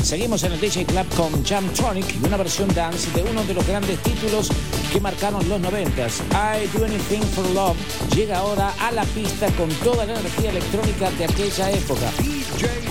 Seguimos en el DJ Club con Jamtronic y una versión dance de uno de los grandes títulos que marcaron los 90s. I Do Anything for Love llega ahora a la pista con toda la energía electrónica de aquella época. DJ